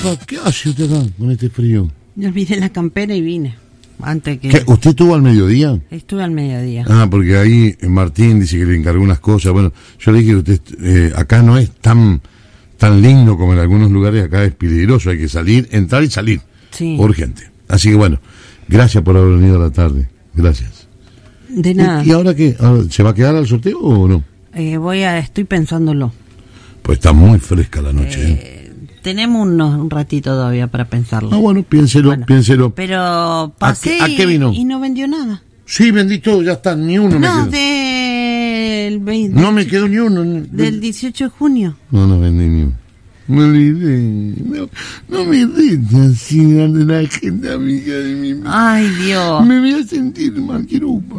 Apa, ¿qué hace usted acá con este frío? Yo olvidé la campera y vine. Antes que... ¿Qué? ¿Usted estuvo al mediodía? Estuve al mediodía. Ah, porque ahí Martín dice que le encargó unas cosas. Bueno, yo le dije que usted acá no es tan lindo como en algunos lugares. Acá es peligroso, hay que salir, entrar y salir. Sí. Urgente. Así que bueno, gracias por haber venido a la tarde. Gracias. De nada. ¿Y ahora qué? ¿Se va a quedar al sorteo o no? Estoy pensándolo. Pues está muy fresca la noche. Tenemos un ratito todavía para pensarlo. Ah, bueno, piénselo. Pero pasé ¿A qué vino? Y no vendió nada. Sí, vendí todo, ya está, ni uno me quedó. Del 20, no me quedó ni uno. Del 18 de junio. No vendí ni uno. Me olvidé. No me des así de la gente amiga de mi... Ay, Dios. Me voy a sentir mal, quirupa.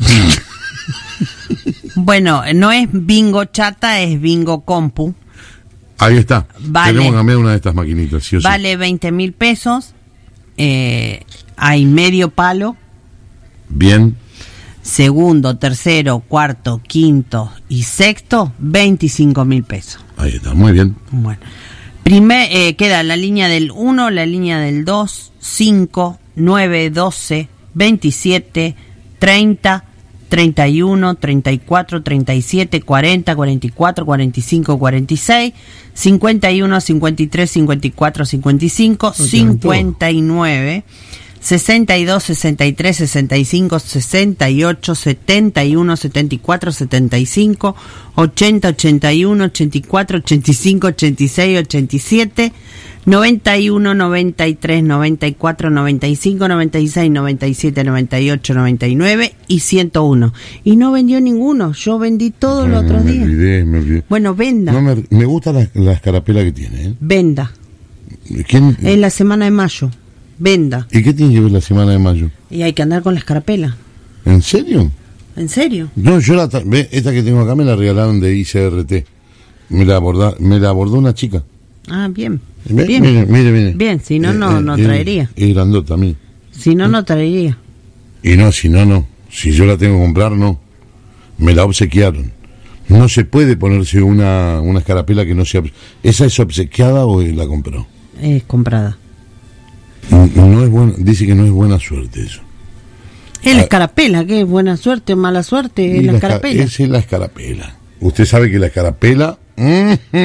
Bueno, no es bingo chata, es bingo compu. Ahí está. Vale. Tenemos que cambiar una de estas maquinitas, sí o sí. Vale 20.000 pesos. Hay medio palo. Bien. Segundo, tercero, cuarto, quinto y sexto, 25.000 pesos. Ahí está, muy bien. Bueno. Queda la línea del 1, la línea del 2, 5, 9, 12, 27, 30, 31, 34, 37, 40, 44, 45, 46, 51, 53, 54, 55, 59, 62, 63, 65, 68, 71, 74, 75, 80, 81, 84, 85, 86, 87, 91, 93, 94, 95, 96, 97, 98, 99 y 101. Y no vendió ninguno. Yo vendí todos los otros días. Me olvidé. Bueno, venda. No, me gusta la escarapela que tiene, ¿eh? Venda. ¿Quién? En la semana de mayo. Venda. ¿Y qué tiene que ver la semana de mayo? Y hay que andar con la escarapela. ¿En serio? ¿En serio? No, esta que tengo acá me la regalaron de ICRT. Me la abordó una chica. Ah, bien. Bien. Mire. Bien, si no, no traería. Es grandota a mí. Si no, no traería. Y no, si no. Si yo la tengo que comprar, no. Me la obsequiaron. No se puede ponerse una escarapela que no sea... ¿Esa es obsequiada o la compró? Es comprada. No es bueno, dice que no es buena suerte eso. Es la escarapela, ¿qué es buena suerte o mala suerte? Es la escarapela. Esa es la escarapela. Usted sabe que la escarapela...